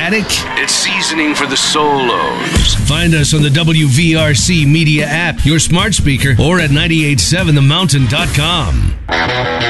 Static? It's seasoning for the solos. Find us on the WVRC Media app, your smart speaker, or at 987themountain.com.